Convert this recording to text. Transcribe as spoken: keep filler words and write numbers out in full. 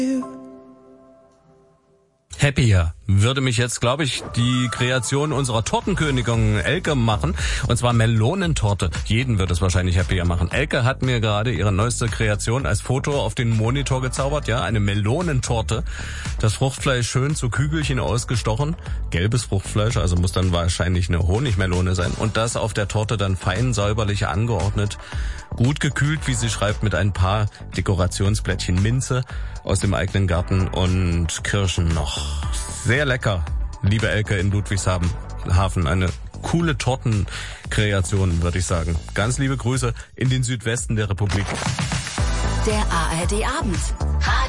Happier würde mich jetzt, glaube ich, die Kreation unserer Tortenkönigin Elke machen. Und zwar Melonentorte. Jeden wird es wahrscheinlich happier machen. Elke hat mir gerade ihre neueste Kreation als Foto auf den Monitor gezaubert. Ja, eine Melonentorte. Das Fruchtfleisch schön zu Kügelchen ausgestochen. Gelbes Fruchtfleisch, also muss dann wahrscheinlich eine Honigmelone sein. Und das auf der Torte dann fein säuberlich angeordnet. Gut gekühlt, wie sie schreibt, mit ein paar Dekorationsblättchen Minze aus dem eigenen Garten und Kirschen noch. Sehr lecker, liebe Elke in Ludwigshafen. Eine coole Tortenkreation, würde ich sagen. Ganz liebe Grüße in den Südwesten der Republik. Der A R D Abend.